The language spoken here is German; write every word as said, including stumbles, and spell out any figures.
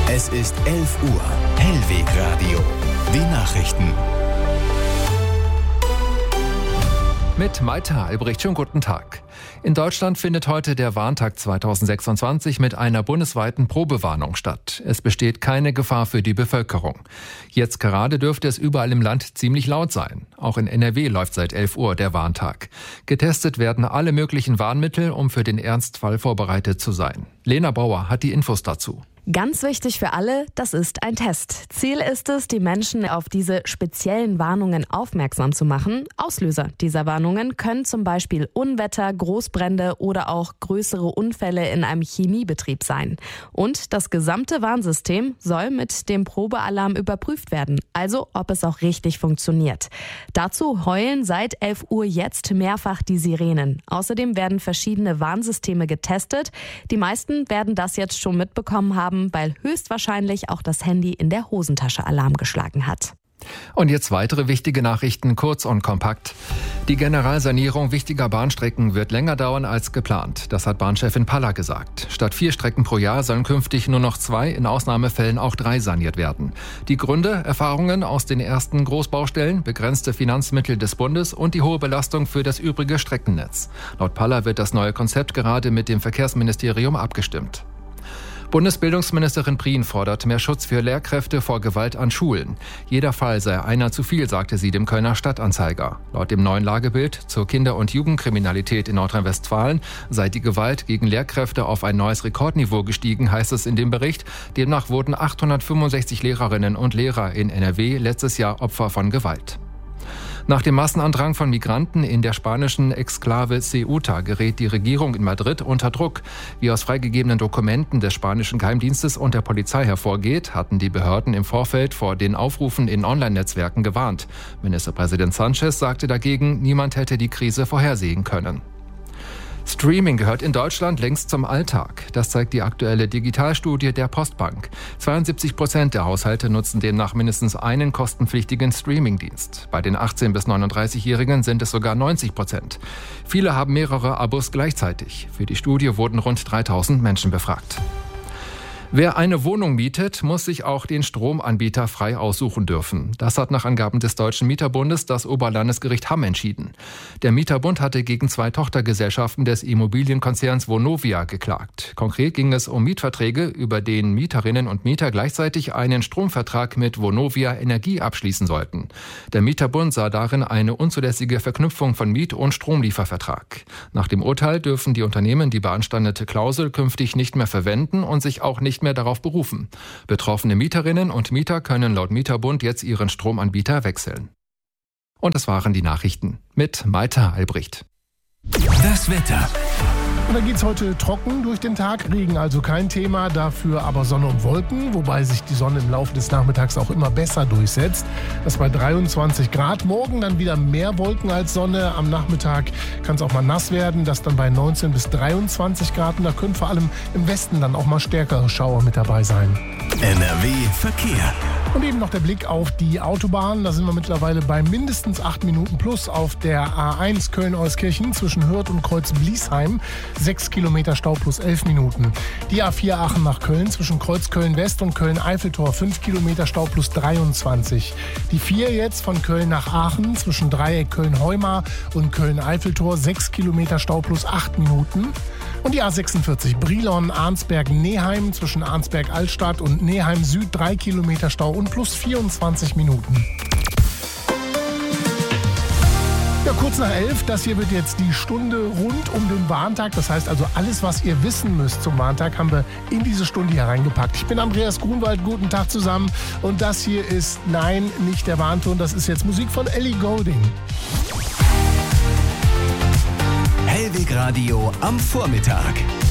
Es ist elf Uhr. Hellwegradio. Die Nachrichten. Mit Maita Albrecht, schönen guten Tag. In Deutschland findet heute der Warntag zweitausendsechsundzwanzig mit einer bundesweiten Probewarnung statt. Es besteht keine Gefahr für die Bevölkerung. Jetzt gerade dürfte es überall im Land ziemlich laut sein. Auch in N R W läuft seit elf Uhr der Warntag. Getestet werden alle möglichen Warnmittel, um für den Ernstfall vorbereitet zu sein. Lena Bauer hat die Infos dazu. Ganz wichtig für alle, das ist ein Test. Ziel ist es, die Menschen auf diese speziellen Warnungen aufmerksam zu machen. Auslöser dieser Warnungen können zum Beispiel Unwetter, Großbrände oder auch größere Unfälle in einem Chemiebetrieb sein. Und das gesamte Warnsystem soll mit dem Probealarm überprüft werden, also ob es auch richtig funktioniert. Dazu heulen seit elf Uhr jetzt mehrfach die Sirenen. Außerdem werden verschiedene Warnsysteme getestet. Die meisten werden das jetzt schon mitbekommen haben, weil höchstwahrscheinlich auch das Handy in der Hosentasche Alarm geschlagen hat. Und jetzt weitere wichtige Nachrichten, kurz und kompakt. Die Generalsanierung wichtiger Bahnstrecken wird länger dauern als geplant. Das hat Bahnchefin Paller gesagt. Statt vier Strecken pro Jahr sollen künftig nur noch zwei, in Ausnahmefällen auch drei saniert werden. Die Gründe, Erfahrungen aus den ersten Großbaustellen, begrenzte Finanzmittel des Bundes und die hohe Belastung für das übrige Streckennetz. Laut Paller wird das neue Konzept gerade mit dem Verkehrsministerium abgestimmt. Bundesbildungsministerin Prien fordert mehr Schutz für Lehrkräfte vor Gewalt an Schulen. Jeder Fall sei einer zu viel, sagte sie dem Kölner Stadtanzeiger. Laut dem neuen Lagebild zur Kinder- und Jugendkriminalität in Nordrhein-Westfalen sei die Gewalt gegen Lehrkräfte auf ein neues Rekordniveau gestiegen, heißt es in dem Bericht. Demnach wurden achthundertfünfundsechzig Lehrerinnen und Lehrer in N R W letztes Jahr Opfer von Gewalt. Nach dem Massenandrang von Migranten in der spanischen Exklave Ceuta gerät die Regierung in Madrid unter Druck. Wie aus freigegebenen Dokumenten des spanischen Geheimdienstes und der Polizei hervorgeht, hatten die Behörden im Vorfeld vor den Aufrufen in Online-Netzwerken gewarnt. Ministerpräsident Sanchez sagte dagegen, niemand hätte die Krise vorhersehen können. Streaming gehört in Deutschland längst zum Alltag. Das zeigt die aktuelle Digitalstudie der Postbank. zweiundsiebzig Prozent der Haushalte nutzen demnach mindestens einen kostenpflichtigen Streamingdienst. Bei den achtzehn- bis neununddreißigjährigen sind es sogar neunzig Prozent. Viele haben mehrere Abos gleichzeitig. Für die Studie wurden rund dreitausend Menschen befragt. Wer eine Wohnung mietet, muss sich auch den Stromanbieter frei aussuchen dürfen. Das hat nach Angaben des Deutschen Mieterbundes das Oberlandesgericht Hamm entschieden. Der Mieterbund hatte gegen zwei Tochtergesellschaften des Immobilienkonzerns Vonovia geklagt. Konkret ging es um Mietverträge, über den Mieterinnen und Mieter gleichzeitig einen Stromvertrag mit Vonovia Energie abschließen sollten. Der Mieterbund sah darin eine unzulässige Verknüpfung von Miet- und Stromliefervertrag. Nach dem Urteil dürfen die Unternehmen die beanstandete Klausel künftig nicht mehr verwenden und sich auch nicht mehr darauf berufen. Betroffene Mieterinnen und Mieter können laut Mieterbund jetzt ihren Stromanbieter wechseln. Und das waren die Nachrichten mit Maita Albrecht. Das Wetter. Und dann geht's heute trocken durch den Tag, Regen also kein Thema, dafür aber Sonne und Wolken, wobei sich die Sonne im Laufe des Nachmittags auch immer besser durchsetzt. Das bei dreiundzwanzig Grad. Morgen dann wieder mehr Wolken als Sonne. Am Nachmittag kann es auch mal nass werden, das dann bei neunzehn bis dreiundzwanzig Grad. Und da können vor allem im Westen dann auch mal stärkere Schauer mit dabei sein. N R W Verkehr. Und eben noch der Blick auf die Autobahn. Da sind wir mittlerweile bei mindestens acht Minuten plus auf der A eins Köln-Euskirchen zwischen Hürth und Kreuz-Bliesheim. sechs Kilometer Stau plus elf Minuten. Die A vier Aachen nach Köln zwischen Kreuzköln-West und Köln-Eiffeltor fünf Kilometer Stau plus dreiundzwanzig. Die vier jetzt von Köln nach Aachen zwischen Dreieck Köln-Heumar und Köln-Eiffeltor sechs Kilometer Stau plus acht Minuten. Und die A sechsundvierzig Brilon-Arnsberg-Neheim zwischen Arnsberg-Altstadt und Neheim-Süd drei Kilometer Stau und plus vierundzwanzig Minuten. Ja, kurz nach elf, das hier wird jetzt die Stunde rund um den Warntag. Das heißt also, alles, was ihr wissen müsst zum Warntag, haben wir in diese Stunde hier reingepackt. Ich bin Andreas Grunwald, guten Tag zusammen. Und das hier ist, nein, nicht der Warnton, das ist jetzt Musik von Ellie Goulding. Hellwegradio am Vormittag.